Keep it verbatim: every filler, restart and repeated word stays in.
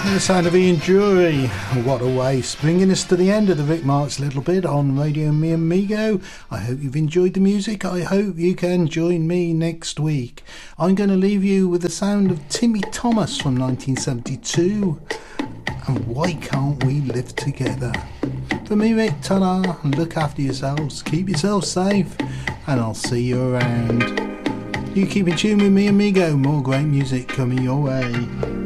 The sound of Ian Drury, What a Waste, bringing us to the end of the Vic Marks Little Bit on Radio Mi Amigo. I hope you've enjoyed the music. I hope you can join me next week. I'm going to leave you with the sound of Timmy Thomas from nineteen seventy-two and Why Can't We Live Together. For me, Vic, ta-da, and look after yourselves, keep yourselves safe, and I'll see you around. You keep in tune with Mi Amigo, more great music coming your way.